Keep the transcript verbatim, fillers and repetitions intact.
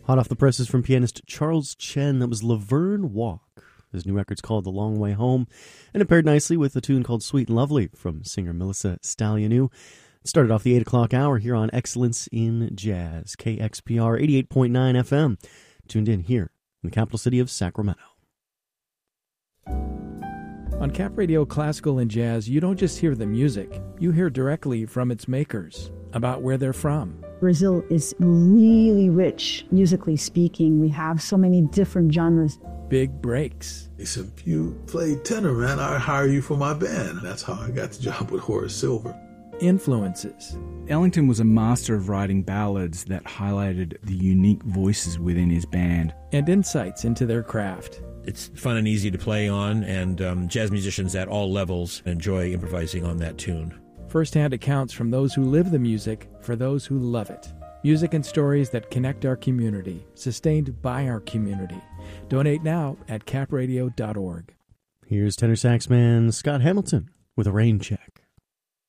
Hot off the presses from pianist Charles Chen, that was Laverne Walk. His new record's called The Long Way Home, and it paired nicely with a tune called Sweet and Lovely from singer Melissa Stalionou. It started off the eight o'clock hour here on Excellence in Jazz, K X P R eighty-eight point nine F M, tuned in here in the capital city of Sacramento. On Cap Radio Classical and Jazz, you don't just hear the music, you hear directly from its makers, about where they're from. Brazil is really rich, musically speaking. We have so many different genres. Big breaks. He said, if you play tenor, man, I'll hire you for my band. That's how I got the job with Horace Silver. Influences. Ellington was a master of writing ballads that highlighted the unique voices within his band. And insights into their craft. It's fun and easy to play on, and um, jazz musicians at all levels enjoy improvising on that tune. First-hand accounts from those who live the music for those who love it. Music and stories that connect our community, sustained by our community. Donate now at cap radio dot org. Here's tenor saxman Scott Hamilton with a rain check.